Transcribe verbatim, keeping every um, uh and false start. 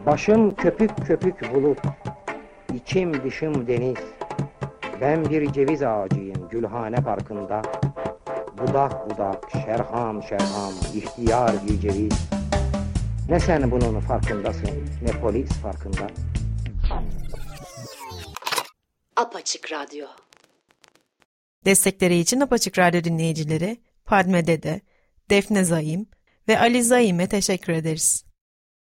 Başım köpük köpük bulut, içim dışım deniz. Ben bir ceviz ağacıyım Gülhane Parkı'nda. Budak budak, şerham şerham, ihtiyar bir ceviz. Ne sen bunun farkındasın, ne polis farkında. Apaçık Radyo. Destekleri için Apaçık Radyo dinleyicileri Padme Dede, Defne Zaim ve Ali Zaim'e teşekkür ederiz.